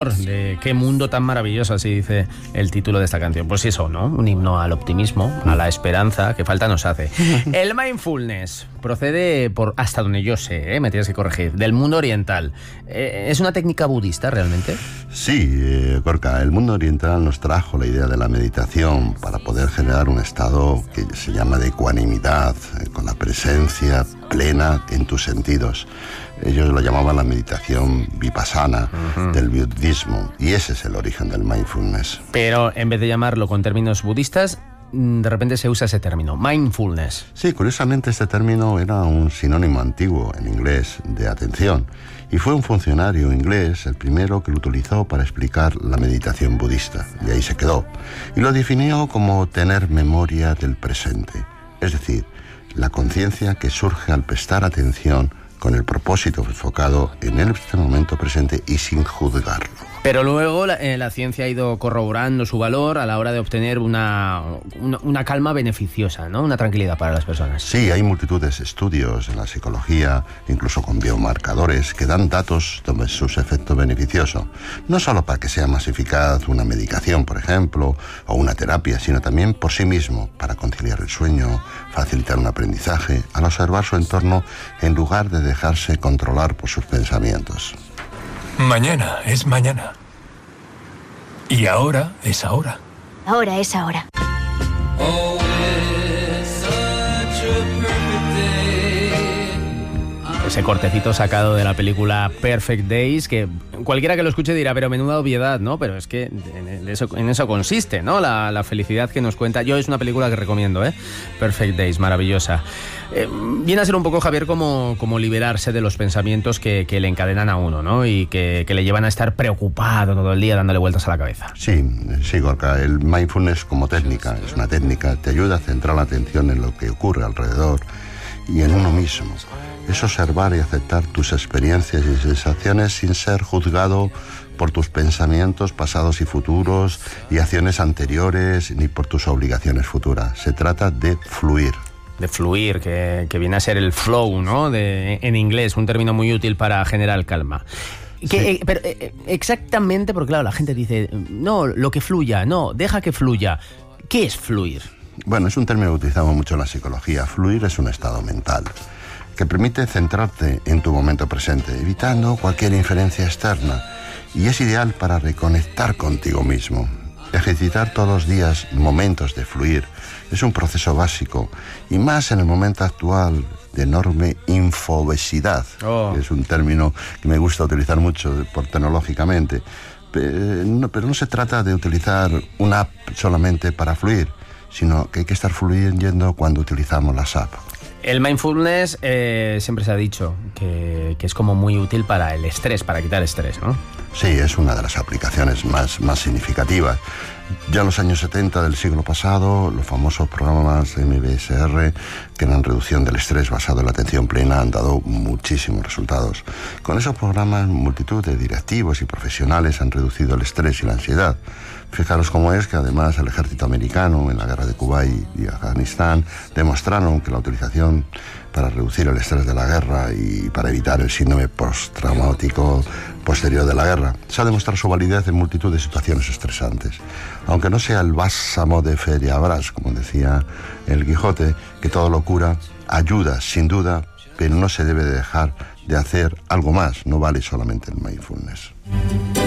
Señor, de qué mundo tan maravilloso, así dice el título de esta canción. Pues eso, ¿no? Un himno al optimismo, a la esperanza, que falta nos hace. El mindfulness procede, por hasta donde yo sé, me tienes que corregir, del mundo oriental. ¿Es una técnica budista realmente? Sí, Gorka, el mundo oriental nos trajo la idea de la meditación para poder generar un estado que se llama de ecuanimidad, con la presencia plena en tus sentidos. Ellos lo llamaban la meditación vipassana del budismo, y ese es el origen del mindfulness. Pero en vez de llamarlo con términos budistas, de repente se usa ese término, mindfulness. Sí, curiosamente este término era un sinónimo antiguo en inglés de atención, y fue un funcionario inglés el primero que lo utilizó para explicar la meditación budista, y ahí se quedó. Y lo definió como tener memoria del presente, es decir, la conciencia que surge al prestar atención con el propósito enfocado en este momento presente y sin juzgarlo. Pero luego la ciencia ha ido corroborando su valor a la hora de obtener una calma beneficiosa, ¿no? Una tranquilidad para las personas. Sí, hay multitudes de estudios en la psicología, incluso con biomarcadores, que dan datos sobre sus efectos beneficiosos. No solo para que sea más eficaz una medicación, por ejemplo, o una terapia, sino también por sí mismo, para conciliar el sueño, facilitar un aprendizaje, al observar su entorno en lugar de dejarse controlar por sus pensamientos. Mañana es mañana. Y ahora es ahora. Ahora es ahora. Ese cortecito sacado de la película Perfect Days, que cualquiera que lo escuche dirá, pero menuda obviedad, ¿no? Pero es que en eso consiste, ¿no? La felicidad que nos cuenta. Yo es una película que recomiendo, ¿eh? Perfect Days, maravillosa. Viene a ser un poco, Javier, como liberarse de los pensamientos que le encadenan a uno, ¿no? Y que le llevan a estar preocupado todo el día dándole vueltas a la cabeza. Sí, Gorka, el mindfulness como técnica, es una técnica, te ayuda a centrar la atención en lo que ocurre alrededor y en uno mismo. Es observar y aceptar tus experiencias y sensaciones sin ser juzgado por tus pensamientos pasados y futuros y acciones anteriores, ni por tus obligaciones futuras. Se trata de fluir. De fluir, que viene a ser el flow, ¿no? En inglés, un término muy útil para generar calma. Sí. Pero exactamente, porque claro, la gente dice, no, lo que fluya, no, deja que fluya. ¿Qué es fluir? Bueno, es un término que utilizamos mucho en la psicología. Fluir es un estado mental que permite centrarte en tu momento presente, evitando cualquier inferencia externa, y es ideal para reconectar contigo mismo. Ejercitar todos los días momentos de fluir es un proceso básico, y más en el momento actual de enorme infobesidad, que es un término que me gusta utilizar mucho tecnológicamente. Pero no se trata de utilizar una app solamente para fluir, sino que hay que estar fluyendo cuando utilizamos las apps. El mindfulness siempre se ha dicho que es como muy útil para el estrés, para quitar estrés, ¿no? Sí, es una de las aplicaciones más significativas. Ya en los años 70 del siglo pasado, los famosos programas MBSR, que eran reducción del estrés basado en la atención plena, han dado muchísimos resultados. Con esos programas, multitud de directivos y profesionales han reducido el estrés y la ansiedad. Fijaros cómo es que además el ejército americano en la guerra de Cuba y Afganistán demostraron que la utilización para reducir el estrés de la guerra y para evitar el síndrome postraumático posterior de la guerra se ha demostrado su validez en multitud de situaciones estresantes. Aunque no sea el bálsamo de Feriabras, como decía el Quijote, que todo lo cura, ayuda sin duda, pero no se debe dejar de hacer algo más. No vale solamente el mindfulness.